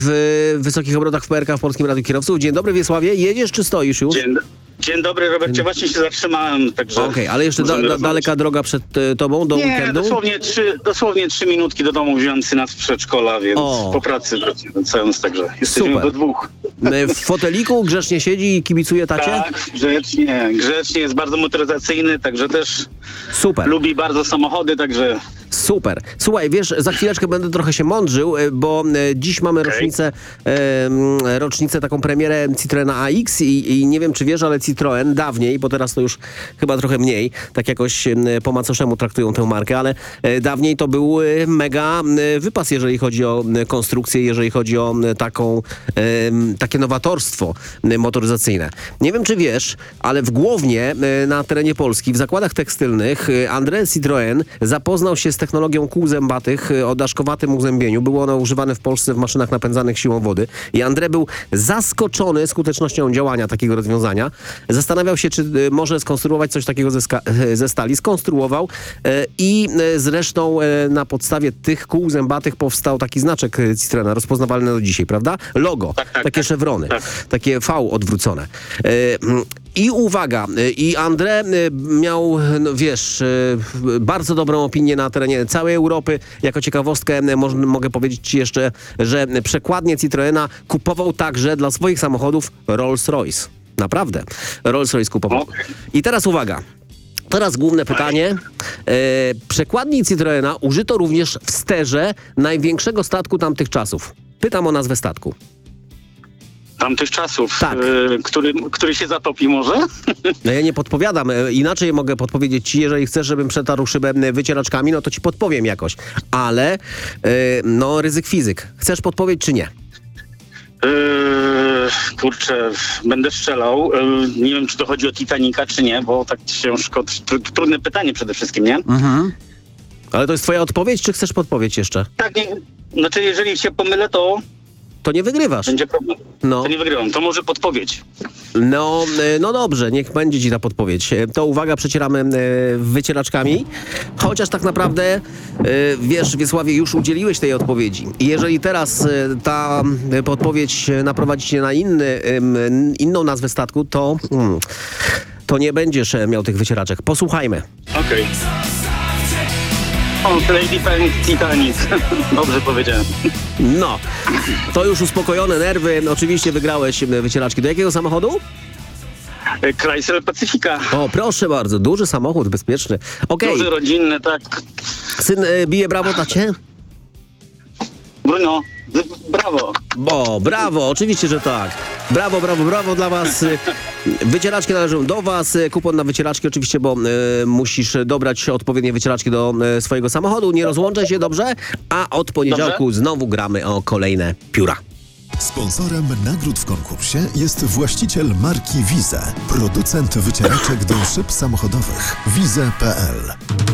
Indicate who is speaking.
Speaker 1: w wysokich obrotach w PRK w Polskim Radiu Kierowców. Dzień dobry, Wiesławie. Jedziesz czy stoisz już?
Speaker 2: Dzień dobry, Robercie. Właśnie się zatrzymałem, także...
Speaker 1: Okej, ale jeszcze daleka droga przed tobą do weekendu?
Speaker 2: dosłownie 3 minutki do domu. Wziąłem syna z przedszkola, więc po pracy wracając, także jesteśmy we dwóch.
Speaker 1: W foteliku grzecznie siedzi i kibicuje tacie?
Speaker 2: Tak, grzecznie, jest bardzo motoryzacyjny, także też
Speaker 1: super.
Speaker 2: Lubi bardzo samochody, także...
Speaker 1: Super. Słuchaj, wiesz, za chwileczkę będę trochę się mądrzył, bo dziś mamy rocznicę, taką premierę Citroena AX i nie wiem, czy wiesz, ale Citroen dawniej, bo teraz to już chyba trochę mniej, tak jakoś po macoszemu traktują tę markę, ale dawniej to był mega wypas, jeżeli chodzi o konstrukcję, jeżeli chodzi o takie nowatorstwo motoryzacyjne. Nie wiem, czy wiesz, ale w Głownie na terenie Polski, w zakładach tekstylnych André Citroen zapoznał się z technologią kół zębatych o daszkowatym uzębieniu. Było ono używane w Polsce w maszynach napędzanych siłą wody i André był zaskoczony skutecznością działania takiego rozwiązania. Zastanawiał się, czy może skonstruować coś takiego ze stali. Skonstruował i zresztą na podstawie tych kół zębatych powstał taki znaczek Citroena, rozpoznawalny do dzisiaj, prawda? Logo, takie szewrony, takie V odwrócone. I uwaga, i André miał, no wiesz, bardzo dobrą opinię na terenie całej Europy. Jako ciekawostkę mogę powiedzieć ci jeszcze, że przekładnie Citroena kupował także dla swoich samochodów Rolls-Royce. Naprawdę. Rolls-Royce kupował. I teraz uwaga. Teraz główne pytanie. Przekładni Citroena użyto również w sterze największego statku tamtych czasów. Pytam o nazwę statku.
Speaker 2: Tamtych czasów,
Speaker 1: tak.
Speaker 2: Który się zatopi może?
Speaker 1: No ja nie podpowiadam. Inaczej mogę podpowiedzieć ci, jeżeli chcesz, żebym przetarł szybę wycieraczkami, no to ci podpowiem jakoś. Ale no ryzyk fizyk. Chcesz podpowiedź czy nie?
Speaker 2: Kurczę, będę strzelał. Nie wiem, czy to chodzi o Titanica, czy nie, bo tak ciężko. Trudne pytanie przede wszystkim, nie?
Speaker 1: Mhm. Ale to jest twoja odpowiedź, czy chcesz podpowiedź jeszcze?
Speaker 2: Tak, nie. Znaczy, jeżeli się pomylę, to
Speaker 1: nie wygrywasz.
Speaker 2: Będzie problem.
Speaker 1: No.
Speaker 2: To nie wygrywam. To może podpowiedź.
Speaker 1: No dobrze, niech będzie ci ta podpowiedź. To uwaga, przecieramy wycieraczkami. Chociaż tak naprawdę, wiesz, Wiesławie, już udzieliłeś tej odpowiedzi. I jeżeli teraz ta podpowiedź naprowadzi cię na inną nazwę statku, to nie będziesz miał tych wycieraczek. Posłuchajmy.
Speaker 2: Okej. Lady Titanic. Dobrze powiedziałem.
Speaker 1: No, to już uspokojone nerwy. Oczywiście wygrałeś wycieraczki. Do jakiego samochodu?
Speaker 2: Chrysler Pacifica.
Speaker 1: O, proszę bardzo. Duży samochód, bezpieczny. Okej.
Speaker 2: Duży, rodzinny, tak.
Speaker 1: Syn bije brawo tacie?
Speaker 2: Bruno, brawo.
Speaker 1: Brawo, oczywiście, że tak. Brawo dla was. Wycieraczki należą do was. Kupon na wycieraczki oczywiście, bo musisz dobrać odpowiednie wycieraczki do swojego samochodu. Nie rozłączaj się, dobrze? A od poniedziałku znowu gramy o kolejne pióra.
Speaker 3: Sponsorem nagród w konkursie jest właściciel marki Wize, producent wycieraczek do szyb samochodowych. Wize.pl